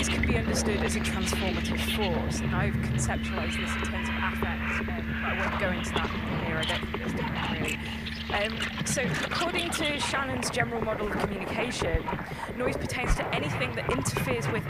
noise can be understood as a transformative force, and I've conceptualised this in terms of affect, but I won't go into that here, I don't think there's time really. So according to Shannon's general model of communication, noise pertains to anything that interferes with